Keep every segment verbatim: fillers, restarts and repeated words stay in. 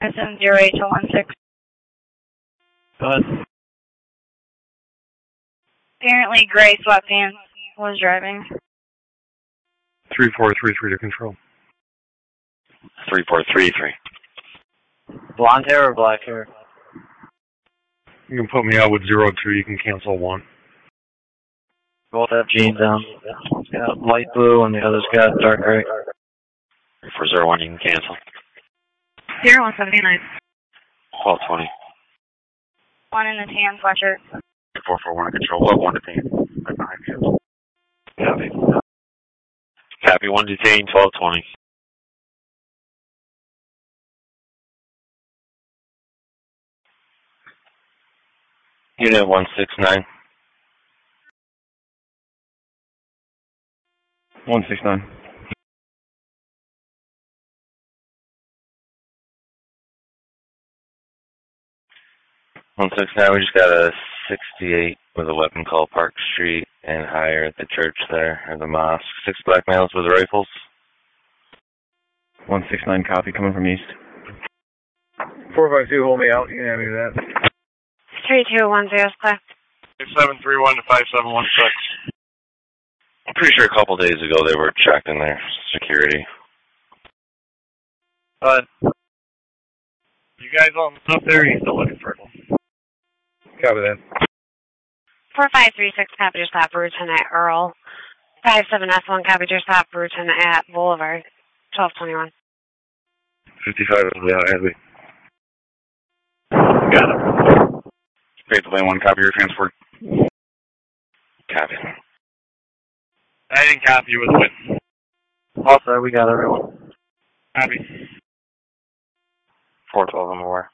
seven zero eight to one six. Bud. Apparently gray sweatpants was driving. three four three three to control. three four three three. Blonde hair or black hair? You can put me out with zero two, you can cancel one. Both have jeans on. One's got light blue and the other's got dark gray. For zero one, you can cancel. zero one seven nine. twelve twenty. One in the tan sweatshirt. four four one to control. What one detain? Right behind you. Copy. Copy one detain, twelve twenty. Unit one six nine. one six nine. one six nine, we just got a sixty-eight with a weapon call Park Street and higher at the church there, or the mosque. Six black males with rifles. one six nine, copy, coming from east. four five two, hold me out. You can have me to that. three two one zero, clear. seven three one to five seven one six. I'm pretty sure a couple days ago they were checking their security. Bud. You guys on up there, or are you still looking for them? Copy that. four five three six, copy to stop, Lieutenant Earl. five seven S one, copy to stop, Lieutenant at Boulevard. twelve twenty-one. fifty-five, yeah, heavy. Got it. Faithful Lane one, copy your transport. Copy. I didn't copy you with a witness. Also, we got everyone. Copy. four twelve, I'm aware.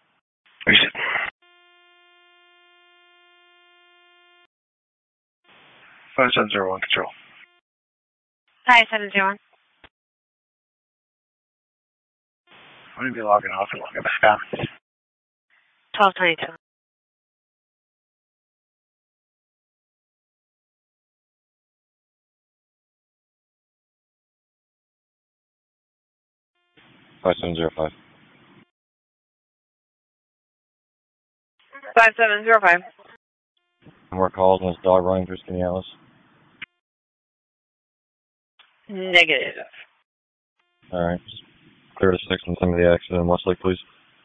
five seven zero one, control. five seven zero one. I'm going to be logging off and logging back on. twelve twenty-two. five seven zero five. five seven zero five. More calls on this dog running through Skinny Atlas. Negative. Alright. Clear to six on some of the accident in Westlake, please.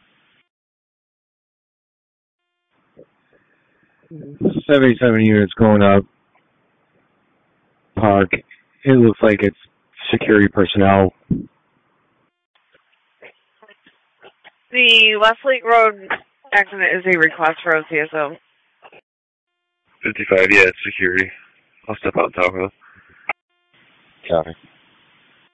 seventy-seven units going up. Park. It looks like it's security personnel. The Westlake Road accident is a request for O C S O. fifty-five, yeah, it's security. I'll step out and talk with them. Copy.